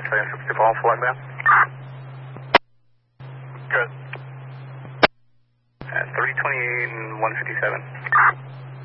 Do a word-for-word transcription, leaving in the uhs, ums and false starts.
Australian sixty-four on flight there. Good. At three twenty-eight and one fifty-seven.